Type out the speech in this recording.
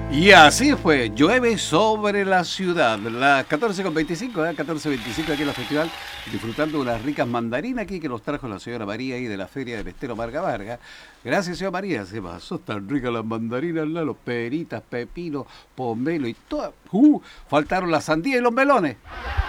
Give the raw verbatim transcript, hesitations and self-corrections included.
Y así fue, llueve sobre la ciudad. Las catorce con veinticinco, ¿eh? catorce veinticinco aquí en el festival, disfrutando de unas ricas mandarinas aquí que nos trajo la señora María ahí de la feria del Estero Marga Varga. Gracias, señora María, se pasó tan ricas las mandarinas, ¿no? Los peritas, pepinos, pomelo y todo. Uh, faltaron las sandías y los melones.